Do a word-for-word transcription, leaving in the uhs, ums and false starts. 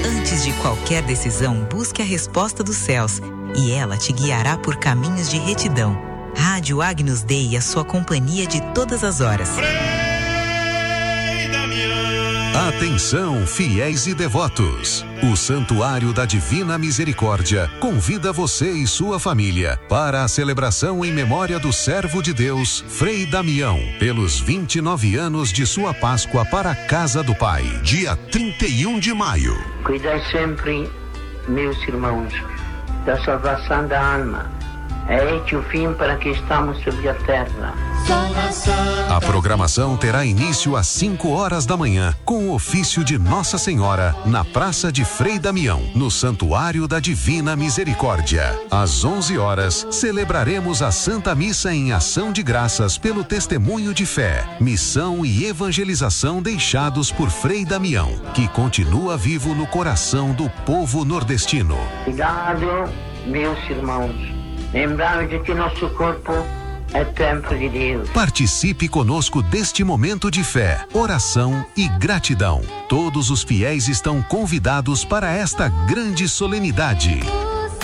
Antes de qualquer decisão, busque a resposta dos céus e ela te guiará por caminhos de retidão. Rádio Agnus Dei, a sua companhia de todas as horas. Atenção, fiéis e devotos! O Santuário da Divina Misericórdia convida você e sua família para a celebração em memória do servo de Deus, Frei Damião, pelos vinte e nove anos de sua Páscoa para a Casa do Pai, dia trinta e um de maio. Cuidai sempre, meus irmãos, da salvação da alma. É este o fim para que estamos sobre a terra. A programação terá início às cinco horas da manhã, com o ofício de Nossa Senhora, na Praça de Frei Damião, no Santuário da Divina Misericórdia. Às onze horas, celebraremos a Santa Missa em ação de graças pelo testemunho de fé, missão e evangelização deixados por Frei Damião, que continua vivo no coração do povo nordestino. Cuidado, meus irmãos. Lembramos de que nosso corpo é templo de Deus. Participe conosco deste momento de fé, oração e gratidão. Todos os fiéis estão convidados para esta grande solenidade.